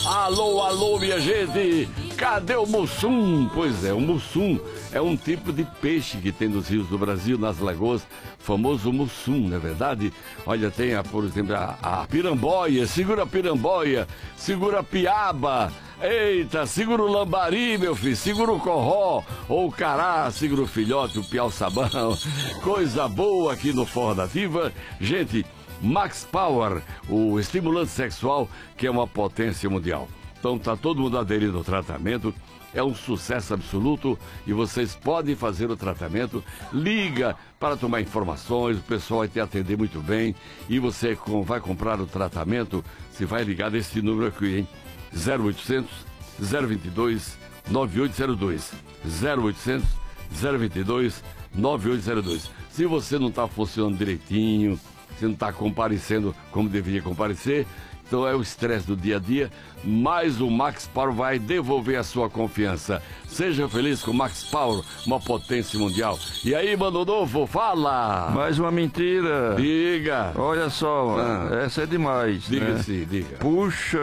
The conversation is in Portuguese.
Alô, alô, minha gente! Cadê o mussum? Pois é, o mussum é um tipo de peixe que tem nos rios do Brasil, nas lagoas, famoso mussum, não é verdade? Olha, tem, por exemplo, a piramboia, segura a piramboia, segura a piaba, eita, segura o lambari, meu filho, segura o corró, ou o cará, segura o filhote, o piau-sabão, coisa boa aqui no Forró da Ativa. Gente, Max Power, o estimulante sexual que é uma potência mundial. Então tá todo mundo aderindo ao tratamento, é um sucesso absoluto e vocês podem fazer o tratamento. Liga para tomar informações, o pessoal vai te atender muito bem e você vai comprar o tratamento, você vai ligar nesse número aqui, hein? 0800 022 9802 0800 022 9802. Se você não está funcionando direitinho, você não está comparecendo como deveria comparecer, então é o estresse do dia a dia, mas o Max Power vai devolver a sua confiança. Seja feliz com o Max Power, uma potência mundial. E aí, Mano Novo, fala! Mais uma mentira. Diga! Olha só, essa é demais. Diga né? sim, diga. Puxa